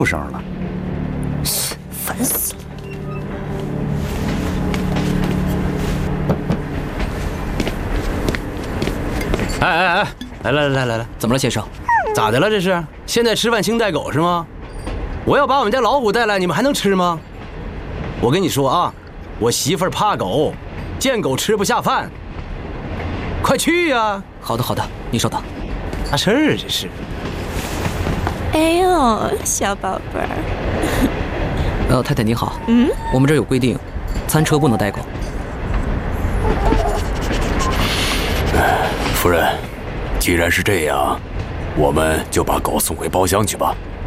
出声了。 烦死了！ 哎，来， 怎么了，先生？ 咋的了？这是现在吃饭清带狗是吗？我要把我们家老虎带来，你们还能吃吗？我跟你说啊，我媳妇儿怕狗，见狗吃不下饭。快去呀！ 好的，你稍等。 啥事儿这是？ 哎呦，小宝贝儿。 太太您好。我们这儿有规定，餐车不能带狗。 夫人，既然是这样，我们就把狗送回包厢去吧。